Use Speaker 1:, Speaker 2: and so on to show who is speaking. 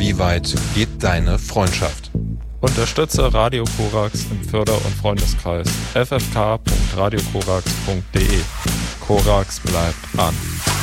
Speaker 1: Wie weit geht deine Freundschaft?
Speaker 2: Unterstütze Radio Korax im Förder- und Freundeskreis ffk.radiokorax.de. Korax bleibt an.